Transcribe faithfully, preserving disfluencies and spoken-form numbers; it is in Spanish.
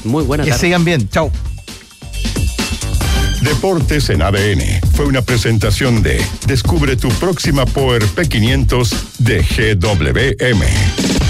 gracias. Muy buena tarde. Que sigan bien. Chau. Deportes en A D N fue una presentación de Descubre tu próxima Power P quinientos de G W M.